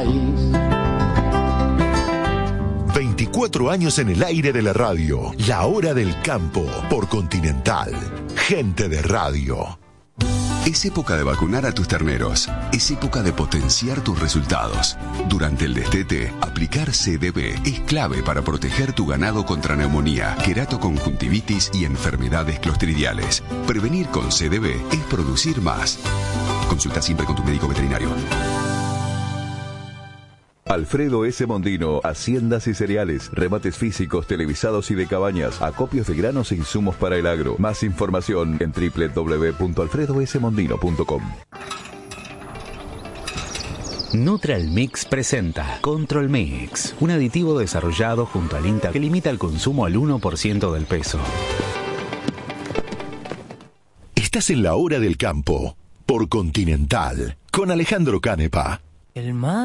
país. 24 años en el aire de la radio. La hora del campo por Continental. Gente de radio. Es época de vacunar a tus terneros. Es época de potenciar tus resultados. Durante el destete, aplicar CDB es clave para proteger tu ganado contra neumonía, queratoconjuntivitis y enfermedades clostridiales. Prevenir con CDB es producir más. Consulta siempre con tu médico veterinario. Alfredo S. Mondino, haciendas y cereales, remates físicos, televisados y de cabañas, acopios de granos e insumos para el agro. Más información en www.alfredosmondino.com. Neutral Mix presenta Control Mix, un aditivo desarrollado junto al INTA que limita el consumo al 1% del peso. Estás en la hora del campo por Continental con Alejandro Canepa. El mate